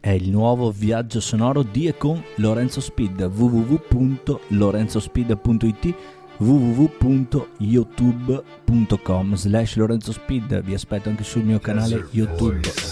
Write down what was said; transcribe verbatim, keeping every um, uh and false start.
è il nuovo viaggio sonoro di e con Lorenzo Speed. w w w punto lorenzo speed punto i t w w w punto youtube punto com slash Lorenzo Speed. Vi aspetto anche sul mio canale YouTube.